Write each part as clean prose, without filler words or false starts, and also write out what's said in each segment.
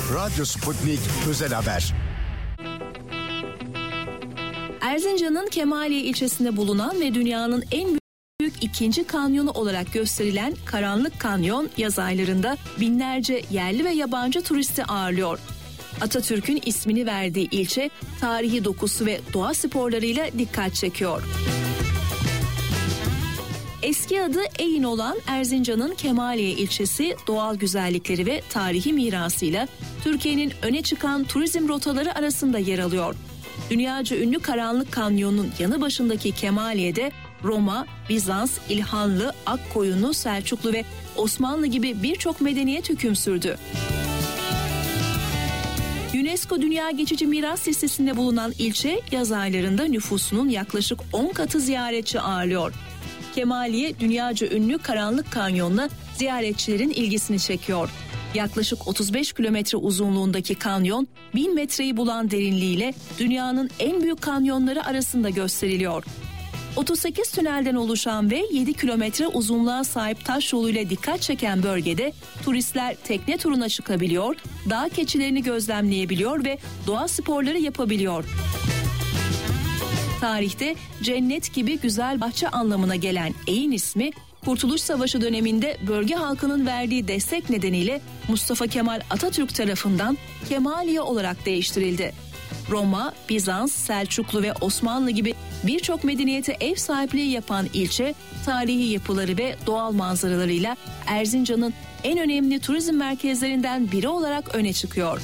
Radyo Sputnik Özel Haber. Erzincan'ın Kemaliye ilçesinde bulunan ve dünyanın en büyük ikinci kanyonu olarak gösterilen Karanlık Kanyon yaz aylarında binlerce yerli ve yabancı turisti ağırlıyor. Atatürk'ün ismini verdiği ilçe tarihi dokusu ve doğa sporlarıyla dikkat çekiyor. Eski adı Eyin olan Erzincan'ın Kemaliye ilçesi doğal güzellikleri ve tarihi mirasıyla Türkiye'nin öne çıkan turizm rotaları arasında yer alıyor. Dünyaca ünlü Karanlık Kanyon'un yanı başındaki Kemaliye'de Roma, Bizans, İlhanlı, Akkoyunlu, Selçuklu ve Osmanlı gibi birçok medeniyet hüküm sürdü. UNESCO Dünya Geçici Miras Listesi'nde bulunan ilçe yaz aylarında nüfusunun yaklaşık 10 katı ziyaretçi ağırlıyor. Kemaliye dünyaca ünlü Karanlık Kanyon'la ziyaretçilerin ilgisini çekiyor. Yaklaşık 35 kilometre uzunluğundaki kanyon 1000 metreyi bulan derinliğiyle dünyanın en büyük kanyonları arasında gösteriliyor. 38 tünelden oluşan ve 7 kilometre uzunluğa sahip taş yoluyla dikkat çeken bölgede turistler tekne turuna çıkabiliyor, dağ keçilerini gözlemleyebiliyor ve doğa sporları yapabiliyor. Tarihte cennet gibi güzel bahçe anlamına gelen Eyin ismi, Kurtuluş Savaşı döneminde bölge halkının verdiği destek nedeniyle Mustafa Kemal Atatürk tarafından Kemaliye olarak değiştirildi. Roma, Bizans, Selçuklu ve Osmanlı gibi birçok medeniyete ev sahipliği yapan ilçe, tarihi yapıları ve doğal manzaralarıyla Erzincan'ın en önemli turizm merkezlerinden biri olarak öne çıkıyor.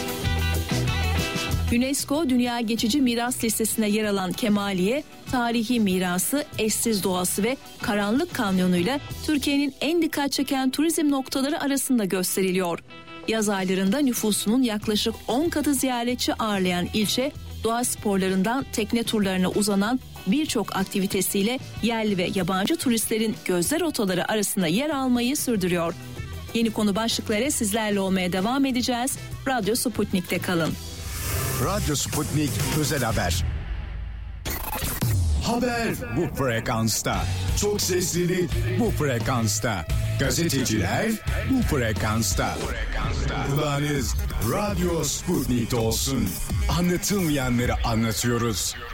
UNESCO Dünya Geçici Miras Listesi'ne yer alan Kemaliye, tarihi mirası, eşsiz doğası ve Karanlık Kanyonu'yla Türkiye'nin en dikkat çeken turizm noktaları arasında gösteriliyor. Yaz aylarında nüfusunun yaklaşık 10 katı ziyaretçi ağırlayan ilçe, doğa sporlarından tekne turlarına uzanan birçok aktivitesiyle yerli ve yabancı turistlerin gözler rotaları arasında yer almayı sürdürüyor. Yeni konu başlıkları sizlerle olmaya devam edeceğiz. Radyo Sputnik'te kalın. Radyo Sputnik Özel Haber. Haber bu frekansta. Çok seslilik bu frekansta. Gazeteciler bu frekansta. Kulağınız Radyo Sputnik'te olsun. Anlatılmayanları anlatıyoruz.